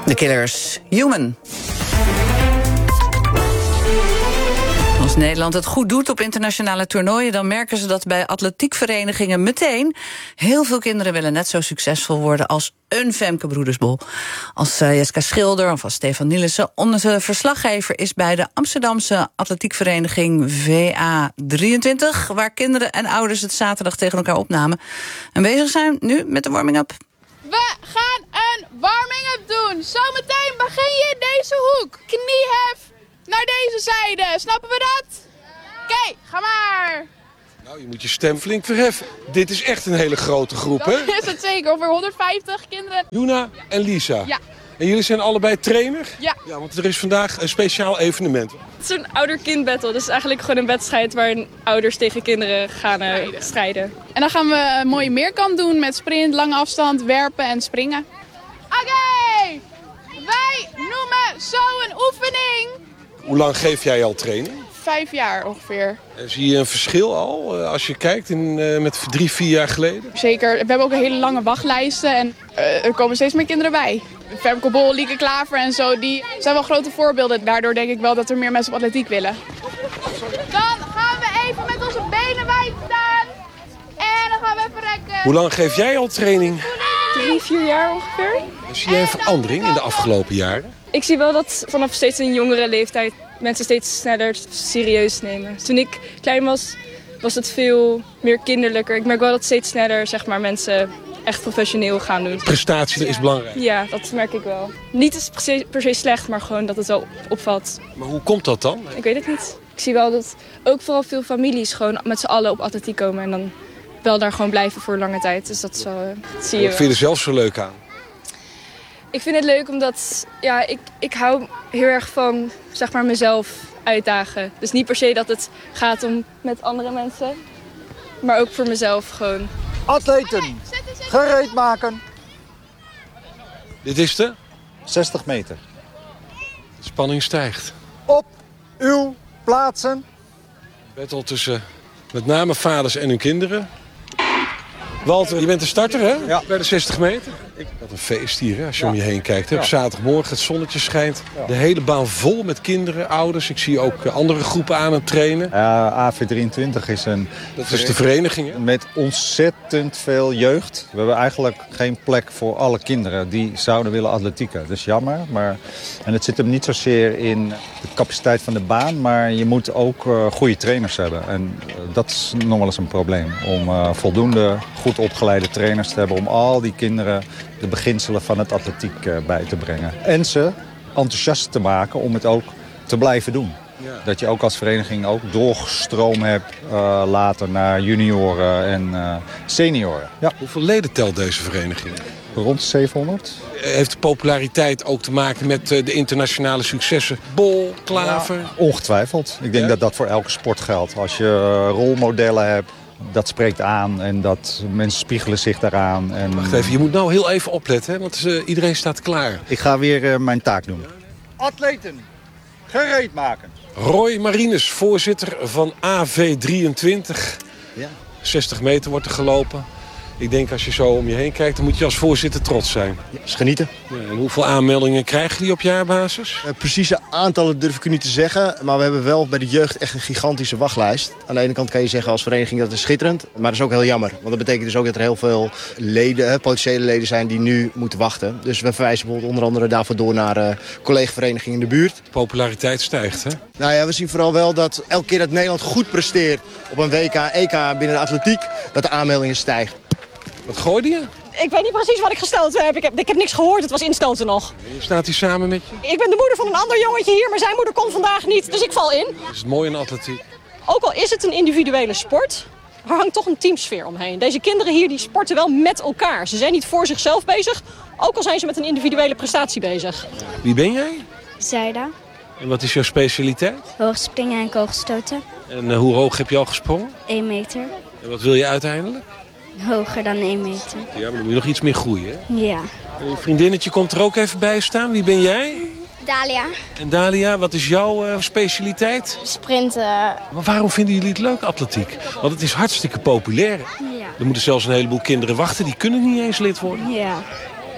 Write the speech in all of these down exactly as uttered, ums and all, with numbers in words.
The Killers, Human. Als Nederland het goed doet op internationale toernooien, dan merken ze dat bij atletiekverenigingen meteen heel veel kinderen willen net zo succesvol worden als een Femke Broedersbol. Als uh, Jeska Schilder of als Stefan Nielissen. Onze verslaggever is bij de Amsterdamse atletiekvereniging V A drieëntwintig... waar kinderen en ouders het zaterdag tegen elkaar opnamen. En bezig zijn nu met de warming-up. We gaan een warming-up doen. Zometeen begin je in deze hoek. Kniehef naar deze zijde. Snappen we dat? Oké, okay, ga maar. Nou, je moet je stem flink verheffen. Dit is echt een hele grote groep, hè? Dat is het zeker. Over honderdvijftig kinderen. Juna en Lisa. Ja. En jullie zijn allebei trainer? Ja. Ja, want er is vandaag een speciaal evenement. Het is een ouder-kind battle. Dus eigenlijk gewoon een wedstrijd waarin ouders tegen kinderen gaan uh, strijden. strijden. En dan gaan we een mooie meerkamp doen met sprint, lange afstand, werpen en springen. Oké, okay. Wij noemen zo een oefening. Hoe lang geef jij al training? Vijf jaar ongeveer. En zie je een verschil al uh, als je kijkt in, uh, met drie, vier jaar geleden? Zeker. We hebben ook een hele lange wachtlijsten en uh, er komen steeds meer kinderen bij. Femke Bol, Lieke Klaver en zo, die zijn wel grote voorbeelden. Daardoor denk ik wel dat er meer mensen op atletiek willen. Dan gaan we even met onze benen wijd staan. En dan gaan we even rekken. Hoe lang geef jij al training? Drie, vier jaar ongeveer. En zie jij een verandering in de afgelopen jaren? Ik zie wel dat vanaf steeds een jongere leeftijd mensen steeds sneller serieus nemen. Toen ik klein was, was het veel meer kinderlijker. Ik merk wel dat steeds sneller zeg maar, mensen echt professioneel gaan doen. Prestatie is belangrijk. Ja, dat merk ik wel. Niet is per se, per se slecht, maar gewoon dat het wel opvalt. Maar hoe komt dat dan? Ik weet het niet. Ik zie wel dat ook vooral veel families gewoon met z'n allen op atletiek komen. En dan wel daar gewoon blijven voor lange tijd. Dus dat, is wel, dat zie je Wat vind je er zelf zo leuk aan? Ik vind het leuk omdat ja, ik, ik hou heel erg van zeg maar, mezelf uitdagen. Dus niet per se dat het gaat om met andere mensen, maar ook voor mezelf gewoon. Atleten, gereed maken. Dit is de? zestig meter. De spanning stijgt. Op uw plaatsen. Battle tussen met name vaders en hun kinderen. Walter, je bent de starter, hè? Ja. Bij de zestig meter. Wat een feest hier, hè, als je ja. om je heen kijkt. Hè? Op Ja. zaterdagmorgen, het zonnetje schijnt. Ja. De hele baan vol met kinderen, ouders. Ik zie ook andere groepen aan het trainen. Ja, A V drieëntwintig is een... Dat is de vereniging, hè? Met ontzettend veel jeugd. We hebben eigenlijk geen plek voor alle kinderen die zouden willen atletieken. Dat is jammer. Maar... En het zit hem niet zozeer in de capaciteit van de baan, maar je moet ook uh, goede trainers hebben. En uh, dat is nog wel eens een probleem. Om uh, voldoende goed opgeleide trainers te hebben om al die kinderen de beginselen van het atletiek uh, bij te brengen. En ze enthousiast te maken om het ook te blijven doen. Ja. Dat je ook als vereniging ook doorstroom hebt uh, later naar junioren en uh, senioren. Ja. Hoeveel leden telt deze vereniging? Rond zevenhonderd. Heeft de populariteit ook te maken met de internationale successen? Bol, Klaver? Ja, ongetwijfeld. Ik denk ja? dat dat voor elke sport geldt. Als je rolmodellen hebt, dat spreekt aan en dat mensen spiegelen zich daaraan. En... Wacht even, je moet nou heel even opletten, hè? Want uh, iedereen staat klaar. Ik ga weer uh, mijn taak doen. Atleten, gereed maken. Roy Marines, voorzitter van A V drieëntwintig. Ja. zestig meter wordt er gelopen. Ik denk als je zo om je heen kijkt, dan moet je als voorzitter trots zijn. Ja, is genieten. Ja, en hoeveel aanmeldingen krijgen jullie op jaarbasis? Uh, precieze aantallen durf ik u niet te zeggen. Maar we hebben wel bij de jeugd echt een gigantische wachtlijst. Aan de ene kant kan je zeggen als vereniging dat is schitterend. Maar dat is ook heel jammer. Want dat betekent dus ook dat er heel veel leden, hè, potentiële leden zijn die nu moeten wachten. Dus we verwijzen bijvoorbeeld onder andere daarvoor door naar uh, collega-verenigingen in de buurt. De populariteit stijgt, hè? Nou ja, we zien vooral wel dat elke keer dat Nederland goed presteert op een W K, E K binnen de atletiek, dat de aanmeldingen stijgen. Wat gooide je? Ik weet niet precies wat ik gestoten heb. Ik heb, ik heb niks gehoord, het was instoten nog. Je staat hier samen met je? Ik ben de moeder van een ander jongetje hier, maar zijn moeder kon vandaag niet, dus ik val in. Dat is het mooie in atletiek. Ook al is het een individuele sport, er hangt toch een teamsfeer omheen. Deze kinderen hier die sporten wel met elkaar. Ze zijn niet voor zichzelf bezig, ook al zijn ze met een individuele prestatie bezig. Wie ben jij? Zijda. En wat is jouw specialiteit? Hoogspringen en kogelstoten. En uh, hoe hoog heb je al gesprongen? één meter. En wat wil je uiteindelijk? Hoger dan één meter. Ja, maar dan moet je nog iets meer groeien, hè? Ja. En je vriendinnetje komt er ook even bij staan. Wie ben jij? Dalia. En Dalia, wat is jouw uh, specialiteit? Sprinten. Maar waarom vinden jullie het leuk, atletiek? Want het is hartstikke populair. Ja. Er moeten zelfs een heleboel kinderen wachten. Die kunnen niet eens lid worden. Ja.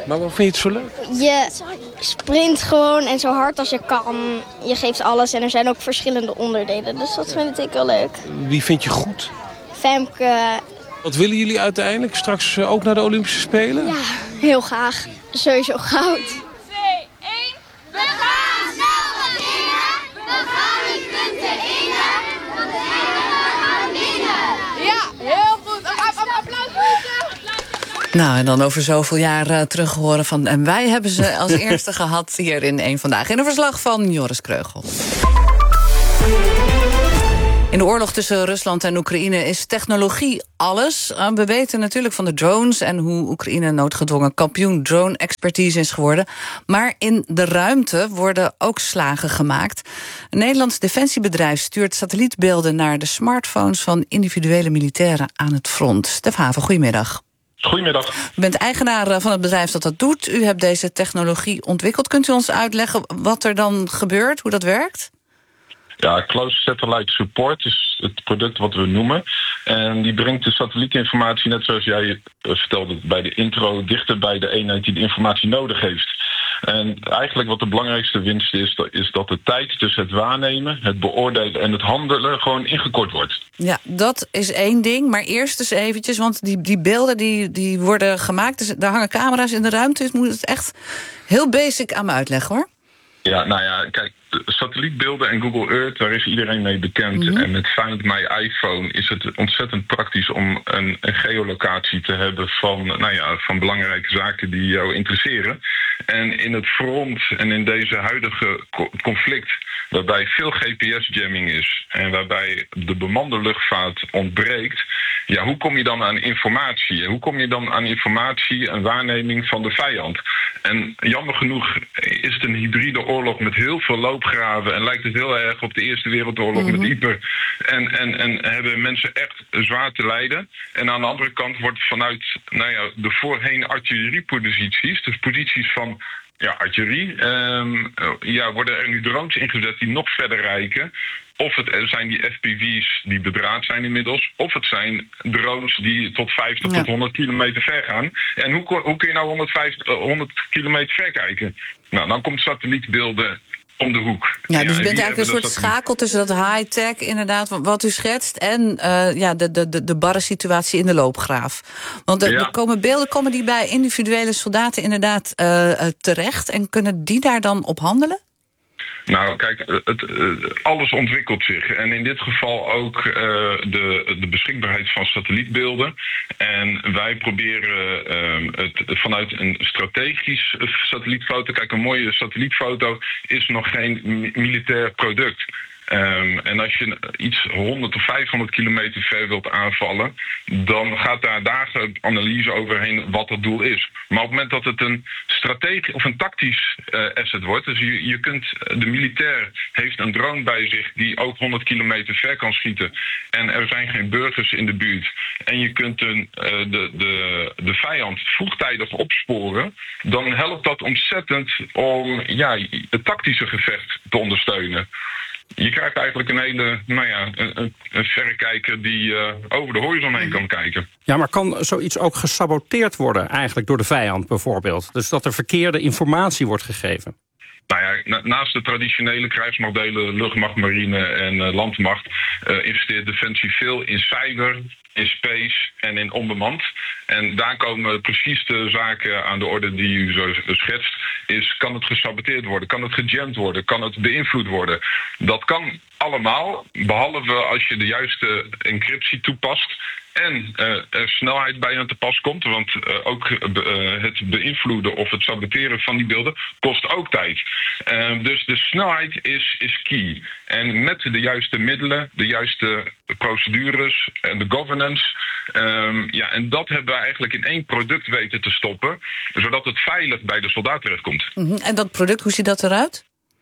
Maar waarom vind je het zo leuk? Je sprint gewoon en zo hard als je kan. Je geeft alles en er zijn ook verschillende onderdelen. Dus dat vind ik wel leuk. Wie vind je goed? Femke. Wat willen jullie uiteindelijk? Straks ook naar de Olympische Spelen? Ja, heel graag. Sowieso goud. twee, één. We gaan snel beginnen. We gaan die punten innen. Want we gaan winnen. Ja, heel goed. Applaus voor Nou, en dan over zoveel jaar uh, terug horen van... en wij hebben ze als eerste gehad hier in één Vandaag. In een verslag van Joris Kreugel. In de oorlog tussen Rusland en Oekraïne is technologie alles. We weten natuurlijk van de drones en hoe Oekraïne noodgedwongen kampioen drone-expertise is geworden. Maar in de ruimte worden ook slagen gemaakt. Een Nederlands defensiebedrijf stuurt satellietbeelden naar de smartphones van individuele militairen aan het front. Stef Haven, goedemiddag. Goedemiddag. U bent eigenaar van het bedrijf dat dat doet. U hebt deze technologie ontwikkeld. Kunt u ons uitleggen wat er dan gebeurt, hoe dat werkt? Ja, Close Satellite Support is het product wat we noemen. En die brengt de satellietinformatie, net zoals jij vertelde bij de intro, dichter bij de eenheid die de informatie nodig heeft. En eigenlijk wat de belangrijkste winst is, is dat de tijd tussen het waarnemen, het beoordelen en het handelen gewoon ingekort wordt. Ja, dat is één ding. Maar eerst eens eventjes, want die, die beelden die, die worden gemaakt, dus daar hangen camera's in de ruimte. Dus moet het echt heel basic aan me uitleggen, hoor. Ja, nou ja, kijk, satellietbeelden en Google Earth, daar is iedereen mee bekend. Mm-hmm. En met Find My iPhone is het ontzettend praktisch om een, een geolocatie te hebben van, nou ja, van belangrijke zaken die jou interesseren. En in het front en in deze huidige conflict, waarbij veel G P S-jamming is en waarbij de bemande luchtvaart ontbreekt, ja, hoe kom je dan aan informatie? Hoe kom je dan aan informatie en waarneming van de vijand? En jammer genoeg is het een hybride oorlog met heel veel loopgraven en lijkt het heel erg op de Eerste Wereldoorlog mm-hmm. met Ypres. En, en, en hebben mensen echt zwaar te lijden. En aan de andere kant wordt vanuit nou ja, de voorheen artillerieposities, dus posities van ja, artillerie, um, ja, worden er nu drones ingezet die nog verder reiken. Of het zijn die F P V's die bedraad zijn inmiddels, of het zijn drones die tot vijftig ja. tot honderd kilometer ver gaan. En hoe, hoe kun je nou honderdvijftig, honderd kilometer ver kijken? Nou, dan komt satellietbeelden om de hoek. Ja, dus je bent eigenlijk een soort schakel tussen dat high-tech, inderdaad, wat u schetst, en uh, ja, de, de, de, de barre situatie in de loopgraaf. Want er, ja. er komen beelden komen die bij individuele soldaten inderdaad uh, uh, terecht. En kunnen die daar dan op handelen? Nou, kijk, het, het, alles ontwikkelt zich. En in dit geval ook uh, de, de beschikbaarheid van satellietbeelden. En wij proberen uh, het vanuit een strategisch satellietfoto. Kijk, een mooie satellietfoto is nog geen mi- militair product. Um, en als je iets honderd of vijfhonderd kilometer ver wilt aanvallen, dan gaat daar dagen analyse overheen wat het doel is. Maar op het moment dat het een strategisch of een tactisch uh, asset wordt, dus je, je kunt, de militair heeft een drone bij zich die ook honderd kilometer ver kan schieten en er zijn geen burgers in de buurt. En je kunt een, uh, de, de, de vijand vroegtijdig opsporen, dan helpt dat ontzettend om ja, het tactische gevecht te ondersteunen. Je krijgt eigenlijk een hele, nou ja, een, een verrekijker die uh, over de horizon heen kan kijken. Ja, maar kan zoiets ook gesaboteerd worden eigenlijk door de vijand bijvoorbeeld? Dus dat er verkeerde informatie wordt gegeven? Nou ja, naast de traditionele krijgsmachtdelen, luchtmacht, marine en uh, landmacht, uh, investeert Defensie veel in cyber, in space en in onbemand. En daar komen precies de zaken aan de orde die u zo schetst. Is, kan het gesaboteerd worden? Kan het gejamd worden? Kan het beïnvloed worden? Dat kan allemaal, behalve als je de juiste encryptie toepast en uh, er snelheid bij aan te pas komt. Want uh, ook uh, het beïnvloeden of het saboteren van die beelden kost ook tijd. Uh, dus de snelheid is, is key. En met de juiste middelen, de juiste procedures en de governance. Um, ja, en dat hebben we eigenlijk in één product weten te stoppen, zodat het veilig bij de soldaat terechtkomt. Mm-hmm. En dat product, hoe ziet dat eruit?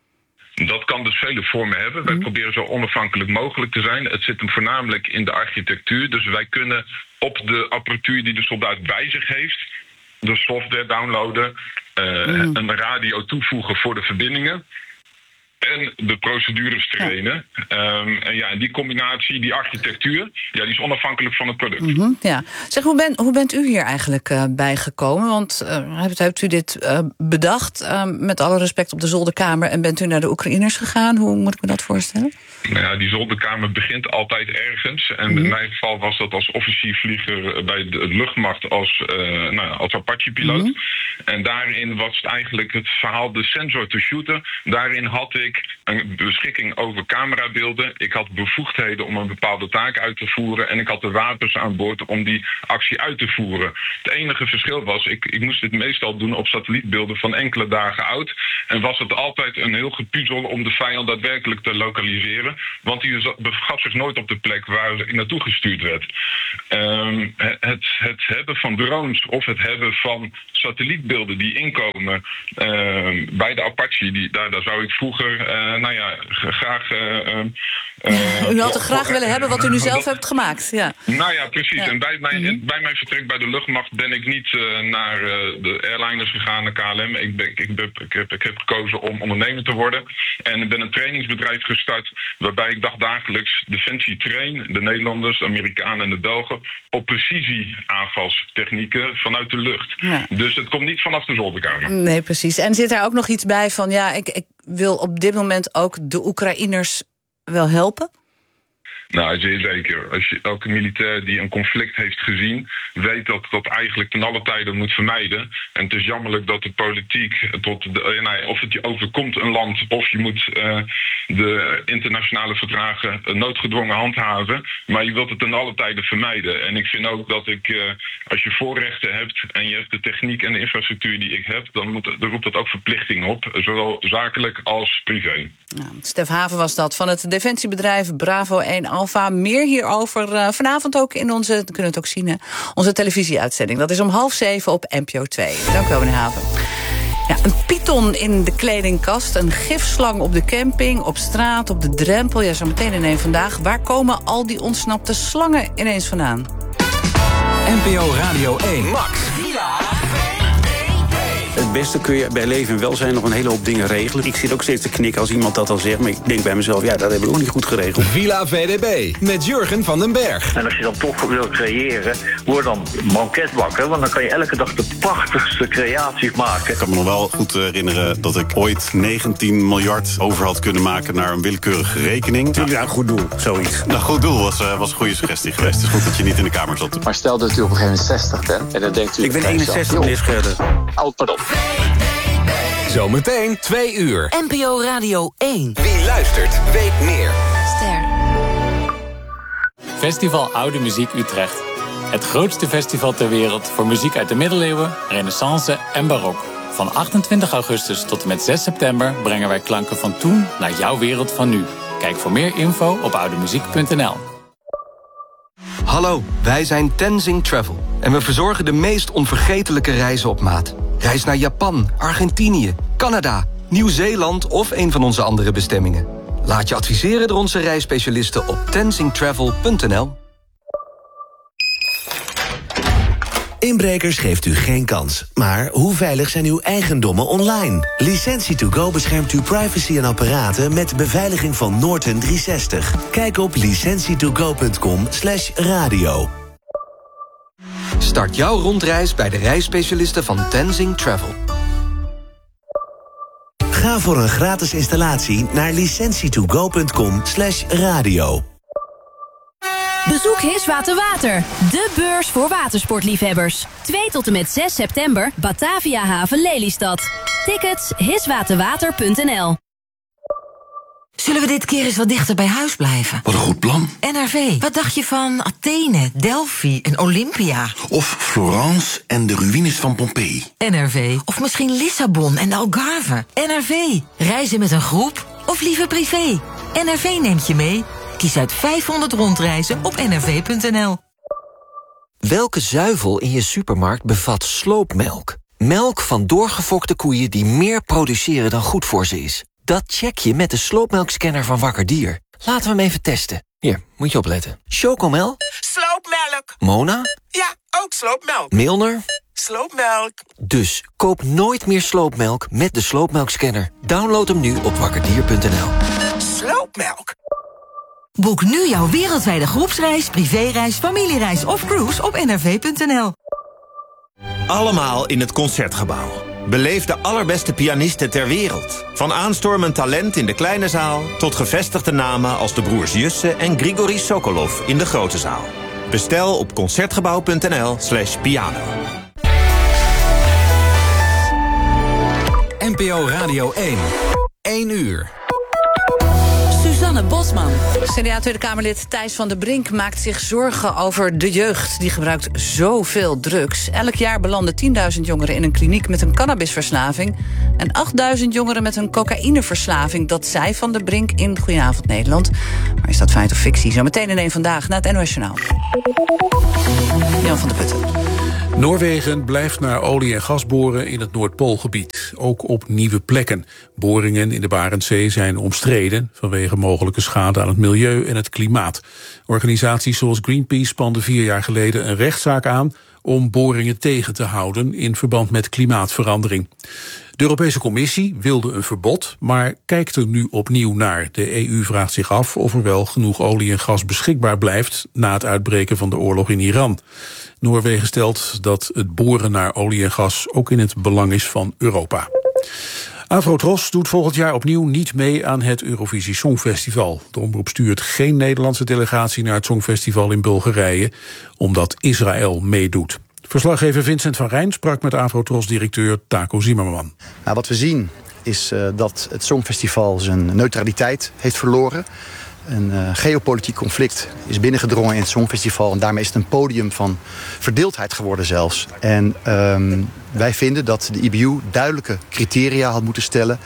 Dat kan dus vele vormen hebben. Mm-hmm. Wij proberen zo onafhankelijk mogelijk te zijn. Het zit hem voornamelijk in de architectuur. Dus wij kunnen op de apparatuur die de soldaat bij zich heeft, de software downloaden, uh, mm-hmm. een radio toevoegen voor de verbindingen. en de procedures trainen. Ja. Um, en ja, die combinatie, die architectuur, ja, die is onafhankelijk van het product. Mm-hmm, ja. Zeg, hoe, ben, hoe bent u hier eigenlijk uh, bijgekomen? Want uh, hebt, hebt u dit uh, bedacht, uh, met alle respect op de zolderkamer, en bent u naar de Oekraïners gegaan? Hoe moet ik me dat voorstellen? Nou ja, die zolderkamer begint altijd ergens. En mm-hmm. in mijn geval was dat als officiervlieger bij de luchtmacht als, uh, nou ja, als Apache-piloot. Mm-hmm. En daarin was het eigenlijk het verhaal de sensor to shooten. Daarin had ik een beschikking over camerabeelden. Ik had bevoegdheden om een bepaalde taak uit te voeren. En ik had de wapens aan boord om die actie uit te voeren. Het enige verschil was, ik, ik moest dit meestal doen op satellietbeelden van enkele dagen oud. En was het altijd een heel gepuzzel om de vijand daadwerkelijk te lokaliseren. Want die begaf zich nooit op de plek waar hij naartoe gestuurd werd. Um, het, het hebben van drones of het hebben van satellietbeelden die inkomen uh, bij de Apache, die, daar, daar zou ik vroeger, uh, nou ja, graag... Uh, uh, u had het graag willen hebben wat u nu zelf hebt gemaakt. Ja. Nou ja, precies. Ja. En bij mijn, mm-hmm. bij mijn vertrek bij de luchtmacht ben ik niet uh, naar uh, de airliners gegaan, naar K L M. Ik, ben, ik, ben, ik, heb, ik heb gekozen om ondernemer te worden. En ik ben een trainingsbedrijf gestart waarbij ik dagdagelijks Defensie train, de Nederlanders, de Amerikanen en de Belgen, op precisie-aanvalstechnieken vanuit de lucht. Ja. Dus het komt niet vanaf de zolderkamer. Nee, precies. En zit daar ook nog iets bij van, ja, ik, ik wil op dit moment ook de Oekraïners wel helpen? Nou, zeer zeker. Als je, elke militair die een conflict heeft gezien, weet dat dat eigenlijk ten alle tijden moet vermijden. En het is jammerlijk dat de politiek, tot de, nou, of het je overkomt een land, of je moet uh, de internationale verdragen noodgedwongen handhaven. Maar je wilt het ten alle tijden vermijden. En ik vind ook dat ik, uh, als je voorrechten hebt en je hebt de techniek en de infrastructuur die ik heb, dan, moet, dan roept dat ook verplichting op, zowel zakelijk als privé. Ja, Stef Haven was dat van het defensiebedrijf Bravo één Alpha. Meer hierover uh, vanavond ook in onze, we kunnen het ook zien, hè, onze televisieuitzending. Dat is om half zeven op N P O twee. Dank u wel, meneer Haven. Ja, een python in de kledingkast, een gifslang op de camping, op straat, op de drempel. Ja, zo meteen in één vandaag. Waar komen al die ontsnapte slangen ineens vandaan? N P O Radio één. Max. Het beste kun je bij leven en welzijn nog een hele hoop dingen regelen. Ik zit ook steeds te knikken als iemand dat al zegt, maar ik denk bij mezelf, ja, dat hebben we ook niet goed geregeld. Villa V D B met Jurgen van den Berg. En als je dan toch wil creëren, word dan banketbakker, want dan kan je elke dag de prachtigste creaties maken. Ik kan me nog wel goed herinneren dat ik ooit negentien miljard over had kunnen maken naar een willekeurige rekening. Ja, een goed doel, zoiets. Nou, goed doel was, uh, was een goede suggestie geweest. Het is goed dat je niet in de kamer zat. Maar stel dat u op een gegeven moment zestig bent en dan denkt u... Ik ben eenenzestig, meneer Scherder. Oh, pardon. Zometeen twee uur. N P O Radio één. Wie luistert, weet meer. Ster. Festival Oude Muziek Utrecht. Het grootste festival ter wereld voor muziek uit de middeleeuwen, renaissance en barok. Van achtentwintig augustus tot en met zes september brengen wij klanken van toen naar jouw wereld van nu. Kijk voor meer info op oudemuziek punt n l. Hallo, wij zijn Tenzing Travel. En we verzorgen de meest onvergetelijke reizen op maat. Reis naar Japan, Argentinië, Canada, Nieuw-Zeeland of een van onze andere bestemmingen. Laat je adviseren door onze reisspecialisten op tenzing travel punt n l. Inbrekers geeft u geen kans. Maar hoe veilig zijn uw eigendommen online? Licentie to go beschermt uw privacy en apparaten met beveiliging van Norton driehonderdzestig. Kijk op licentie to go punt com slash radio. Start jouw rondreis bij de reisspecialisten van Tenzing Travel. Ga voor een gratis installatie naar licentie to go punt com slash radio. Bezoek Hiswater Water, de beurs voor watersportliefhebbers. twee tot en met zes september, Batavia Haven Lelystad. Tickets hiswaterwater punt n l. Zullen we dit keer eens wat dichter bij huis blijven? Wat een goed plan. N R V, wat dacht je van Athene, Delphi en Olympia? Of Florence en de ruïnes van Pompeii. N R V, of misschien Lissabon en de Algarve. N R V, reizen met een groep of liever privé? N R V neemt je mee. Kies uit vijfhonderd rondreizen op n r v punt n l. Welke zuivel in je supermarkt bevat sloopmelk? Melk van doorgefokte koeien die meer produceren dan goed voor ze is. Dat check je met de sloopmelkscanner van Wakker Dier. Laten we hem even testen. Hier, moet je opletten. Chocomel? Sloop sloopmelk. Mona? Ja, ook sloopmelk. Milner? Sloopmelk. Dus koop nooit meer sloopmelk met de sloopmelkscanner. Download hem nu op wakkerdier punt n l. Sloopmelk. Boek nu jouw wereldwijde groepsreis, privéreis, familiereis of cruise op n r v punt n l. Allemaal in het Concertgebouw. Beleef de allerbeste pianisten ter wereld. Van aanstormend talent in de kleine zaal tot gevestigde namen als de broers Jusse en Grigori Sokolov in de grote zaal. Bestel op concertgebouw punt n l slash piano. N P O Radio één. één uur. Suzanne Bosman. C D A Tweede Kamerlid Thijs van der Brink maakt zich zorgen over de jeugd. Die gebruikt zoveel drugs. Elk jaar belanden tienduizend jongeren in een kliniek met een cannabisverslaving en achtduizend jongeren met een cocaïneverslaving. Dat zei Van der Brink in Goedenavond Nederland. Maar is dat feit of fictie? Zometeen in één Vandaag na het N O S Journaal. Jan van der Putten. Noorwegen blijft naar olie- en gas boren in het Noordpoolgebied, ook op nieuwe plekken. Boringen in de Barentszee zijn omstreden vanwege mogelijke schade aan het milieu en het klimaat. Organisaties zoals Greenpeace spanden vier jaar geleden een rechtszaak aan om boringen tegen te houden in verband met klimaatverandering. De Europese Commissie wilde een verbod, maar kijkt er nu opnieuw naar. De E U vraagt zich af of er wel genoeg olie en gas beschikbaar blijft na het uitbreken van de oorlog in Iran. Noorwegen stelt dat het boren naar olie en gas ook in het belang is van Europa. Afrotros doet volgend jaar opnieuw niet mee aan het Eurovisie Songfestival. De omroep stuurt geen Nederlandse delegatie naar het Songfestival in Bulgarije, omdat Israël meedoet. Verslaggever Vincent van Rijn sprak met Afrotros-directeur Taco Zimmerman. Nou, wat we zien is uh, dat het Songfestival zijn neutraliteit heeft verloren. Een uh, geopolitiek conflict is binnengedrongen in het Songfestival en daarmee is het een podium van verdeeldheid geworden zelfs. En um, wij vinden dat de I B U duidelijke criteria had moeten stellen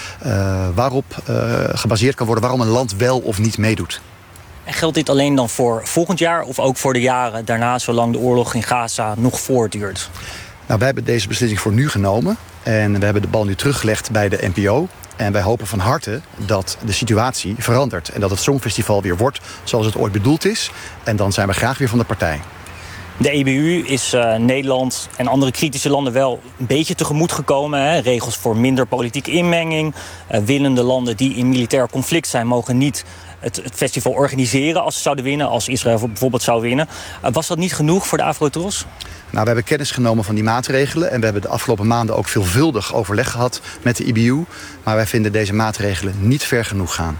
uh, waarop uh, gebaseerd kan worden waarom een land wel of niet meedoet. En geldt dit alleen dan voor volgend jaar of ook voor de jaren daarna, zolang de oorlog in Gaza nog voortduurt? Nou, wij hebben deze beslissing voor nu genomen en we hebben de bal nu teruggelegd bij de N P O. En wij hopen van harte dat de situatie verandert en dat het Songfestival weer wordt zoals het ooit bedoeld is. En dan zijn we graag weer van de partij. De E B U is uh, Nederland en andere kritische landen wel een beetje tegemoet gekomen. Hè? Regels voor minder politieke inmenging. Uh, winnende landen die in militair conflict zijn mogen niet het, het festival organiseren als ze zouden winnen. Als Israël bijvoorbeeld zou winnen. Uh, was dat niet genoeg voor de Afrotros? Nou, we hebben kennis genomen van die maatregelen en we hebben de afgelopen maanden ook veelvuldig overleg gehad met de I B U. Maar wij vinden deze maatregelen niet ver genoeg gaan.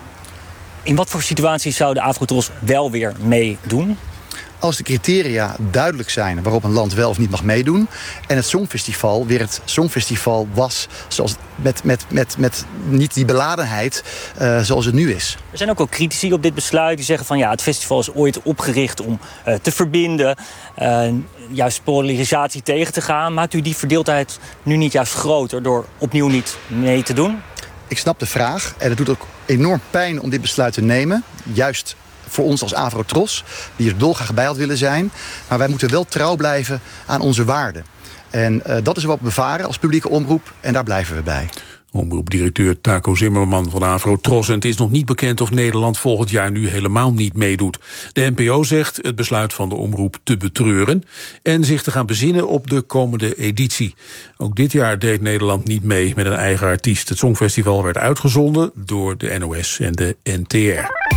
In wat voor situaties zou de Afrotros wel weer meedoen? Als de criteria duidelijk zijn waarop een land wel of niet mag meedoen en het Songfestival weer het Songfestival was zoals met, met, met, met niet die beladenheid uh, zoals het nu is. Er zijn ook wel critici op dit besluit die zeggen van ja, het festival is ooit opgericht om uh, te verbinden, uh, juist polarisatie tegen te gaan. Maakt u die verdeeldheid nu niet juist groter door opnieuw niet mee te doen? Ik snap de vraag en het doet ook enorm pijn om dit besluit te nemen, juist voor ons als Afrotros, die er dolgraag bij had willen zijn. Maar wij moeten wel trouw blijven aan onze waarden. En uh, dat is wat we bevaren als publieke omroep en daar blijven we bij. Omroepdirecteur Taco Zimmerman van Afrotros. En het is nog niet bekend of Nederland volgend jaar nu helemaal niet meedoet. De N P O zegt het besluit van de omroep te betreuren en zich te gaan bezinnen op de komende editie. Ook dit jaar deed Nederland niet mee met een eigen artiest. Het Songfestival werd uitgezonden door de N O S en de N T R.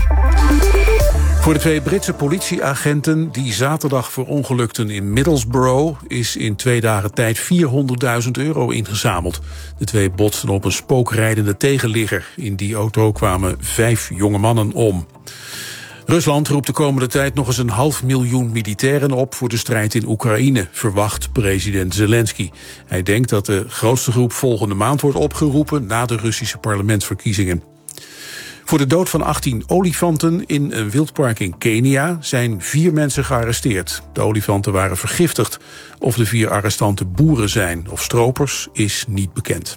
Voor de twee Britse politieagenten die zaterdag verongelukten in Middlesbrough is in twee dagen tijd vierhonderdduizend euro ingezameld. De twee botsten op een spookrijdende tegenligger. In die auto kwamen vijf jonge mannen om. Rusland roept de komende tijd nog eens een half miljoen militairen op voor de strijd in Oekraïne, verwacht president Zelensky. Hij denkt dat de grootste groep volgende maand wordt opgeroepen na de Russische parlementsverkiezingen. Voor de dood van achttien olifanten in een wildpark in Kenia zijn vier mensen gearresteerd. De olifanten waren vergiftigd. Of de vier arrestanten boeren zijn of stropers is niet bekend.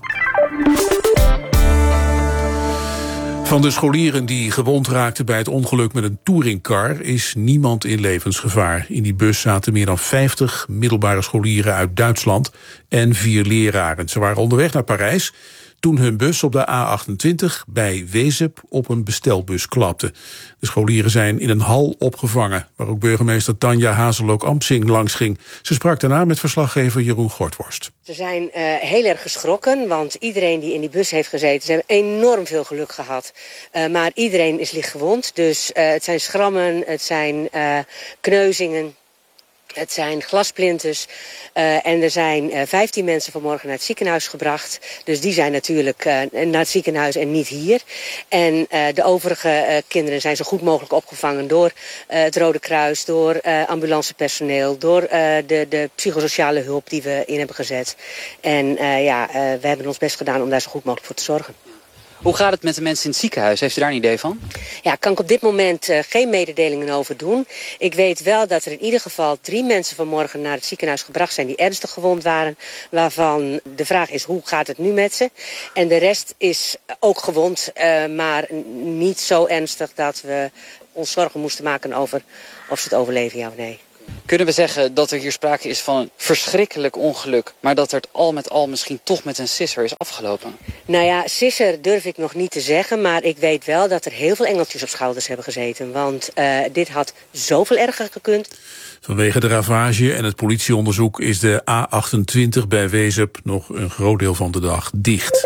Van de scholieren die gewond raakten bij het ongeluk met een touringcar is niemand in levensgevaar. In die bus zaten meer dan vijftig middelbare scholieren uit Duitsland en vier leraren. Ze waren onderweg naar Parijs toen hun bus op de A achtentwintig bij Wezep op een bestelbus klapte. De scholieren zijn in een hal opgevangen, waar ook burgemeester Tanja Hazelook-Ampsing langs ging. Ze sprak daarna met verslaggever Jeroen Gortworst. Ze zijn uh, heel erg geschrokken, want iedereen die in die bus heeft gezeten, ze hebben enorm veel geluk gehad. Uh, maar iedereen is lichtgewond, dus uh, het zijn schrammen, het zijn uh, kneuzingen. Het zijn glasplinters uh, en er zijn uh, vijftien mensen vanmorgen naar het ziekenhuis gebracht. Dus die zijn natuurlijk uh, naar het ziekenhuis en niet hier. En uh, de overige uh, kinderen zijn zo goed mogelijk opgevangen door uh, het Rode Kruis, door uh, ambulancepersoneel, door uh, de, de psychosociale hulp die we in hebben gezet. En uh, ja, uh, we hebben ons best gedaan om daar zo goed mogelijk voor te zorgen. Hoe gaat het met de mensen in het ziekenhuis? Heeft u daar een idee van? Ja, kan ik op dit moment uh, geen mededelingen over doen. Ik weet wel dat er in ieder geval drie mensen vanmorgen naar het ziekenhuis gebracht zijn die ernstig gewond waren. Waarvan de vraag is, hoe gaat het nu met ze? En de rest is ook gewond, uh, maar niet zo ernstig dat we ons zorgen moesten maken over of ze het overleven, ja of nee. Kunnen we zeggen dat er hier sprake is van een verschrikkelijk ongeluk, maar dat het al met al misschien toch met een sisser is afgelopen? Nou ja, sisser durf ik nog niet te zeggen, maar ik weet wel dat er heel veel engeltjes op schouders hebben gezeten. Want uh, dit had zoveel erger gekund. Vanwege de ravage en het politieonderzoek is de A achtentwintig bij Wezep nog een groot deel van de dag dicht.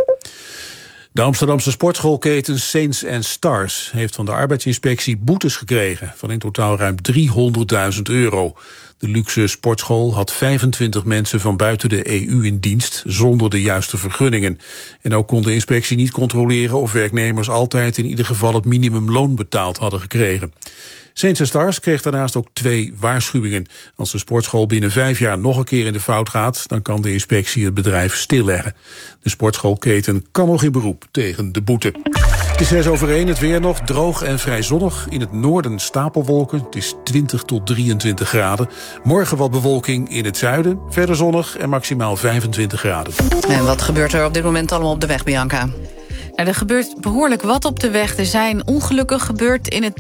De Amsterdamse sportschoolketen Saints and Stars heeft van de arbeidsinspectie boetes gekregen van in totaal ruim driehonderdduizend euro. De luxe sportschool had vijfentwintig mensen van buiten de E U in dienst zonder de juiste vergunningen. En ook kon de inspectie niet controleren of werknemers altijd in ieder geval het minimumloon betaald hadden gekregen. Saints and Stars kreeg daarnaast ook twee waarschuwingen. Als de sportschool binnen vijf jaar nog een keer in de fout gaat, dan kan de inspectie het bedrijf stilleggen. De sportschoolketen kan nog in beroep tegen de boete. Het is zes over één, het weer nog, droog en vrij zonnig. In het noorden stapelwolken, het is twintig tot drieëntwintig graden. Morgen wat bewolking in het zuiden, verder zonnig en maximaal vijfentwintig graden. En wat gebeurt er op dit moment allemaal op de weg, Bianca? Nou, er gebeurt behoorlijk wat op de weg. Er zijn ongelukken gebeurd in het